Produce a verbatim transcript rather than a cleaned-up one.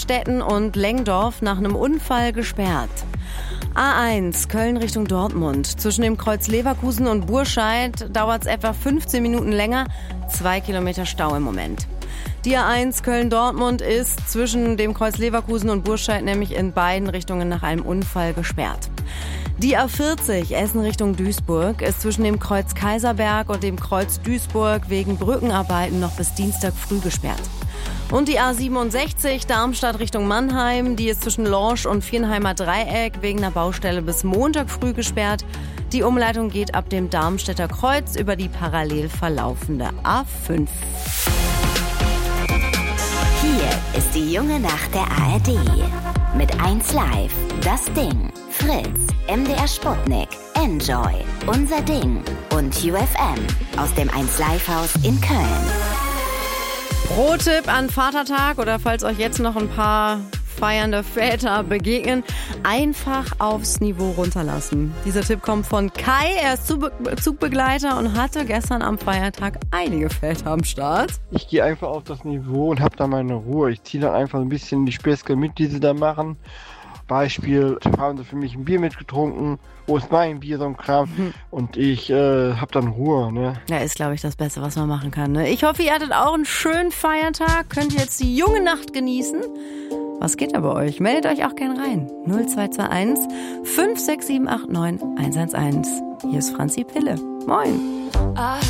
Stetten und Lengdorf nach einem Unfall gesperrt. A eins, Köln Richtung Dortmund. Zwischen dem Kreuz Leverkusen und Burscheid dauert es etwa fünfzehn Minuten länger. Zwei Kilometer Stau im Moment. Die A eins Köln-Dortmund ist zwischen dem Kreuz Leverkusen und Burscheid nämlich in beiden Richtungen nach einem Unfall gesperrt. Die A vierzig Essen Richtung Duisburg ist zwischen dem Kreuz Kaiserberg und dem Kreuz Duisburg wegen Brückenarbeiten noch bis Dienstag früh gesperrt. Und die A siebenundsechzig Darmstadt Richtung Mannheim, die ist zwischen Lorsch und Viernheimer Dreieck wegen einer Baustelle bis Montag früh gesperrt. Die Umleitung geht ab dem Darmstädter Kreuz über die parallel verlaufende A fünf. Hier ist die junge Nacht der A R D. Mit eins Live, Das Ding, Fritz, M D R Sputnik, Enjoy, Unser Ding und U F M aus dem eins Live Haus in Köln. Pro-Tipp an Vatertag oder falls euch jetzt noch ein paar feiernde Väter begegnen, einfach aufs Niveau runterlassen. Dieser Tipp kommt von Kai, er ist Zugbegleiter und hatte gestern am Feiertag einige Väter am Start. Ich gehe einfach auf das Niveau und habe da meine Ruhe. Ich ziehe dann einfach ein bisschen die Späße mit, die sie da machen. Beispiel, haben sie für mich ein Bier mitgetrunken, wo ist mein Bier, so ein Kram, mhm. und ich äh, hab dann Ruhe, ne? Ja, ist, glaube ich, das Beste, was man machen kann, ne? Ich hoffe, ihr hattet auch einen schönen Feiertag, könnt ihr jetzt die junge Nacht genießen. Was geht da bei euch? Meldet euch auch gern rein. null zwei zwei eins fünf sechs sieben acht neun eins eins eins. Hier ist Franzi Pille. Moin.